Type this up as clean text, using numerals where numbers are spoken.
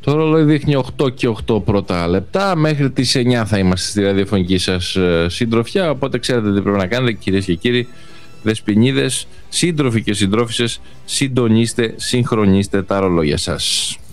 Το ρολόι δείχνει 8 και 8 πρώτα λεπτά. Μέχρι τις 9 θα είμαστε στη ραδιοφωνική σας συντροφιά. Οπότε ξέρετε τι πρέπει να κάνετε, κυρίες και κύριοι, δεσποινίδες, σύντροφοι και συντρόφισσες. Συντονίστε, συγχρονίστε τα ρολόγια σας.